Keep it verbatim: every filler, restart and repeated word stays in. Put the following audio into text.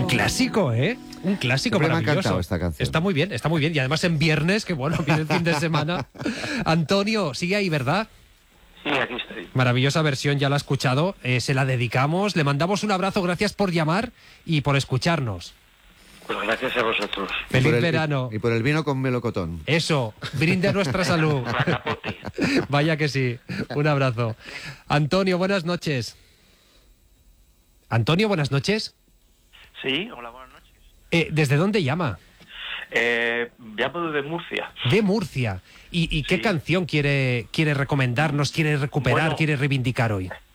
clásico, ¿eh? Un clásico Siempre me ha maravilloso. encantado esta canción. Está muy bien, está muy bien. Y además en viernes, que bueno, viene el fin de semana. Antonio, sigue ahí, ¿verdad? Sí, aquí estoy. Maravillosa versión, ya la ha escuchado. Eh, se la dedicamos. Le mandamos un abrazo, gracias por llamar y por escucharnos. Pues gracias a vosotros. Y Feliz por el- verano. Y, y por el vino con melocotón. Eso, brinde a nuestra salud. Vaya que sí. Un abrazo. Antonio, buenas noches. Antonio, buenas noches. Sí, hola, buenas noches. Eh, ¿Desde dónde llama? Eh, llamo desde Murcia. De Murcia. ¿Y, y qué Sí. canción quiere, quiere recomendarnos, quiere recuperar, Bueno. quiere reivindicar hoy?